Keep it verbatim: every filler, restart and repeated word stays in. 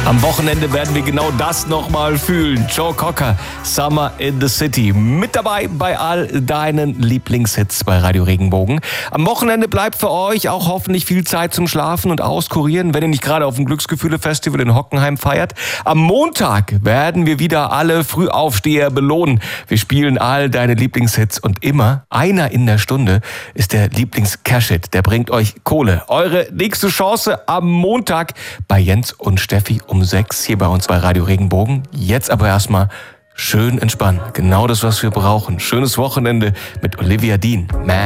Am Wochenende werden wir genau das nochmal fühlen. Joe Cocker, Summer in the City. Mit dabei bei all deinen Lieblingshits bei Radio Regenbogen. Am Wochenende bleibt für euch auch hoffentlich viel Zeit zum Schlafen und Auskurieren, wenn ihr nicht gerade auf dem Glücksgefühle-Festival in Hockenheim feiert. Am Montag werden wir wieder alle Frühaufsteher belohnen. Wir spielen all deine Lieblingshits und immer einer in der Stunde ist der Lieblings-Cash-Hit. Der bringt euch Kohle. Eure nächste Chance am Montag bei Jens und Steffi um sechs hier bei uns bei Radio Regenbogen. Jetzt aber erstmal schön entspannen. Genau das, was wir brauchen. Schönes Wochenende mit Olivia Dean. Man.